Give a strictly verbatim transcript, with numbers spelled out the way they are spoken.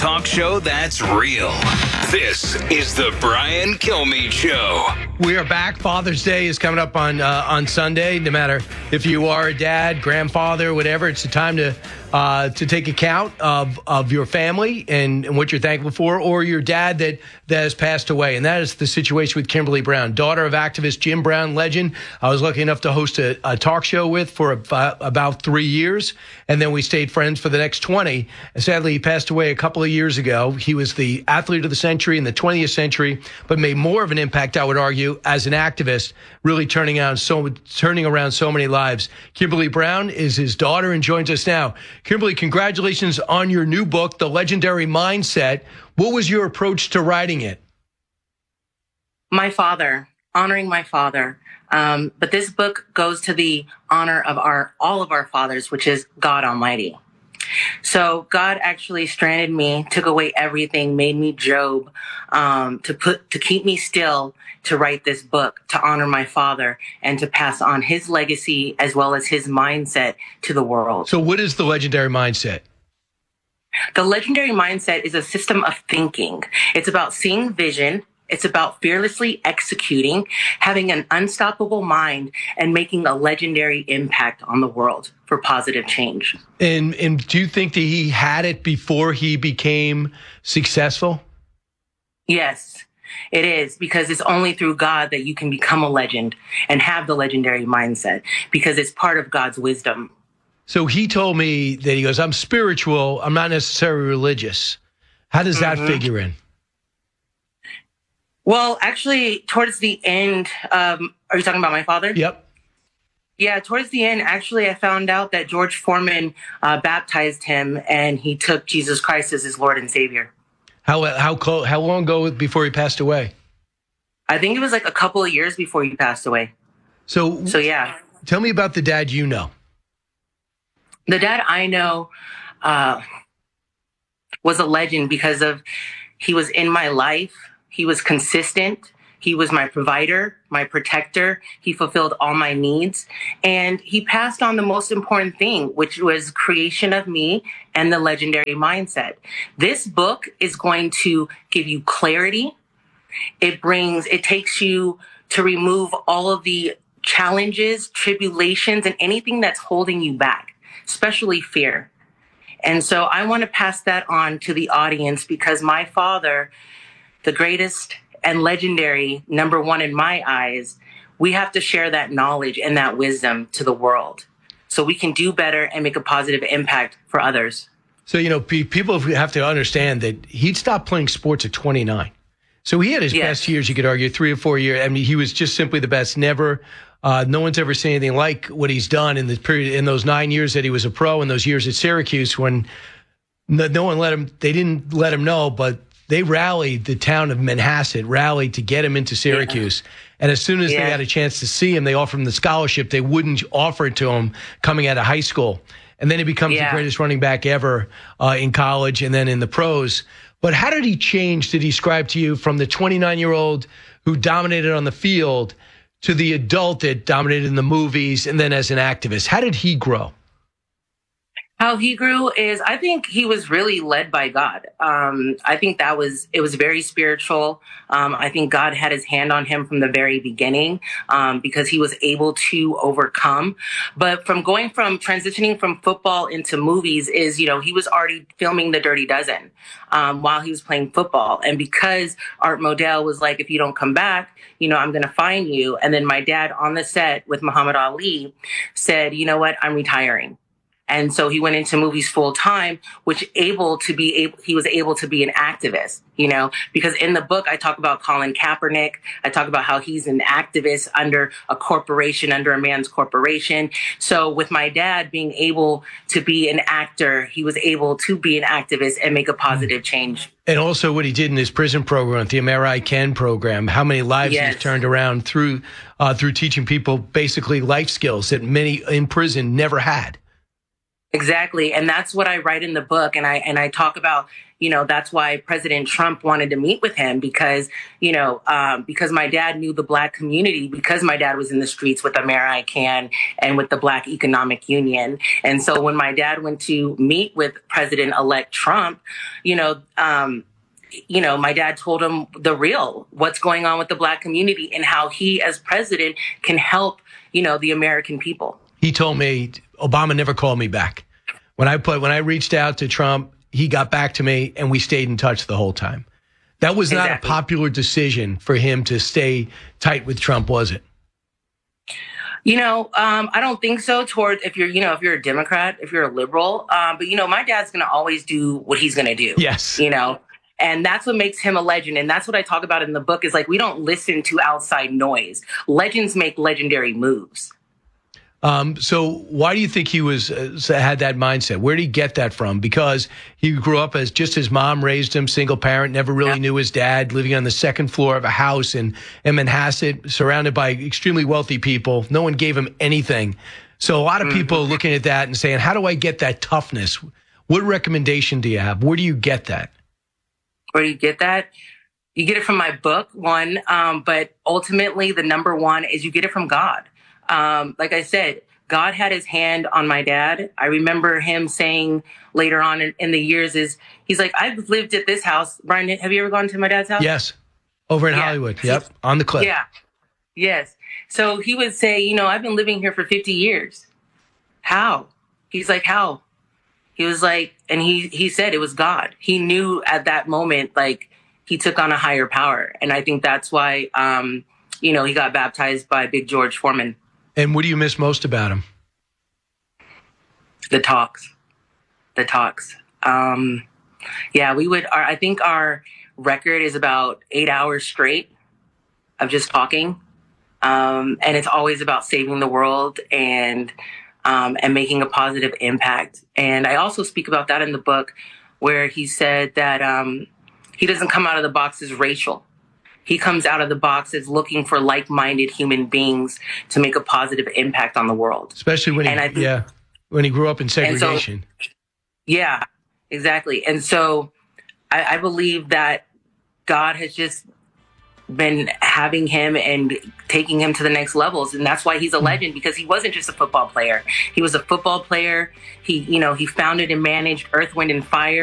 talk show that's real. This is the Brian Kilmeade Show. We are back. Father's Day is coming up on uh, on Sunday. No matter if you are a dad, grandfather, whatever, it's a time to uh, to take account of of your family and, and what you're thankful for, or your dad that that has passed away. And that is the situation with Kimberly Brown, daughter of activist Jim Brown, legend. I was lucky enough to host a, a talk show with for about, about three years, and then we stayed friends for the next twenty. And sadly, he passed away a couple of years ago. He was the athlete of the century in the twentieth century, but made more of an impact, I would argue, as an activist, really turning out so turning around so many lives. Kimberly Brown is his daughter and joins us now. Kimberly, congratulations on your new book, The Legendary Mindset. What was your approach to writing it? My father, honoring my father. Um, but this book goes to the honor of our all of our fathers, which is God Almighty. So God actually stranded me, took away everything, made me Job, um, to put to keep me still, to write this book, to honor my father, and to pass on his legacy as well as his mindset to the world. So what is the legendary mindset? The legendary mindset is a system of thinking. It's about seeing vision. It's about fearlessly executing, having an unstoppable mind, and making a legendary impact on the world for positive change. And and do you think that he had it before he became successful? Yes, it is, because it's only through God that you can become a legend and have the legendary mindset, because it's part of God's wisdom. So he told me that he goes, I'm spiritual, I'm not necessarily religious. How does that mm-hmm. figure in? Well, actually, towards the end, um, are you talking about my father? Yep. Yeah, towards the end, actually, I found out that George Foreman uh, baptized him, and he took Jesus Christ as his Lord and Savior. How how close, how long ago before he passed away? I think it was like a couple of years before he passed away. So, so yeah. Tell me about the dad you know. The dad I know uh, was a legend because of he was in my life. He was consistent. He was my provider, my protector. He fulfilled all my needs. And he passed on the most important thing, which was creation of me and the legendary mindset. This book is going to give you clarity. It brings, it takes you to remove all of the challenges, tribulations, and anything that's holding you back, especially fear. And so I want to pass that on to the audience, because my father, the greatest and legendary, number one in my eyes, we have to share that knowledge and that wisdom to the world so we can do better and make a positive impact for others. So, you know, people have to understand that he'd stopped playing sports at twenty-nine. So he had his yes. best years, you could argue, three or four years. I mean, he was just simply the best. Never, uh, no one's ever seen anything like what he's done in the period, in those nine years that he was a pro, and those years at Syracuse when no, no one let him, they didn't let him know, but they rallied, the town of Manhasset rallied to get him into Syracuse. Yeah. And as soon as yeah. they had a chance to see him, they offered him the scholarship. They wouldn't offer it to him coming out of high school. And then he becomes yeah. the greatest running back ever uh, in college and then in the pros. But how did he change to describe to you from the twenty-nine-year-old who dominated on the field to the adult that dominated in the movies and then as an activist? How did he grow? How he grew is, I think he was really led by God. Um, I think that was, it was very spiritual. Um, I think God had his hand on him from the very beginning um, because he was able to overcome. But from going from transitioning from football into movies is, you know, he was already filming The Dirty Dozen um, while he was playing football. And because Art Modell was like, if you don't come back, you know, I'm going to find you. And then my dad on the set with Muhammad Ali said, you know what, I'm retiring. And so he went into movies full time, which able to be able, he was able to be an activist, you know, because in the book, I talk about Colin Kaepernick. I talk about how he's an activist under a corporation, under a man's corporation. So with my dad being able to be an actor, he was able to be an activist and make a positive change. And also what he did in his prison program, the American I Can program, how many lives yes. he's turned around through, uh, through teaching people basically life skills that many in prison never had. Exactly. And that's what I write in the book. And I, and I talk about, you know, that's why President Trump wanted to meet with him because, you know, um, because my dad knew the Black community, because my dad was in the streets with American and with the Black Economic Union. And so when my dad went to meet with President-elect Trump, you know, um, you know, my dad told him the real, what's going on with the Black community and how he as president can help, you know, the American people. He told me Obama never called me back. When I put when I reached out to Trump, he got back to me and we stayed in touch the whole time. That was not exactly. a popular decision for him to stay tight with Trump, was it? You know, um, I don't think so. Toward if you're, you know, if you're a Democrat, if you're a liberal, um, but you know, my dad's going to always do what he's going to do. Yes, you know. And that's what makes him a legend. And that's what I talk about in the book is like, we don't listen to outside noise. Legends make legendary moves. Um, so why do you think he was uh, had that mindset? Where did he get that from? Because he grew up as just his mom raised him, single parent, never really yeah. knew his dad, living on the second floor of a house in, in Manhasset, surrounded by extremely wealthy people. No one gave him anything. So a lot of mm-hmm. people are looking at that and saying, how do I get that toughness? What recommendation do you have? Where do you get that? Where do you get that? You get it from my book, one. Um, but ultimately, the number one is you get it from God. Um, like I said, God had his hand on my dad. I remember him saying later on in, in the years is, he's like, I've lived at this house. Brian, have you ever gone to my dad's house? Yes. Over in yeah. Hollywood. Yep. On the cliff. Yeah. Yes. So he would say, you know, I've been living here for fifty years. How? He's like, how? He was like, and he, he said it was God. He knew at that moment, like he took on a higher power. And I think that's why, um, you know, he got baptized by Big George Foreman. And what do you miss most about him? The talks, the talks. Um, yeah, we would, our, I think our record is about eight hours straight of just talking. Um, and it's always about saving the world and, um, and making a positive impact. And I also speak about that in the book where he said that, um, he doesn't come out of the box as racial. He comes out of the box as looking for like-minded human beings to make a positive impact on the world. Especially when he, think, yeah, when he grew up in segregation. So, yeah, exactly. And so I, I believe that God has just been having him and taking him to the next levels. And that's why he's a legend, because he wasn't just a football player. He was a football player. He, you know, he founded and managed Earth, Wind and Fire.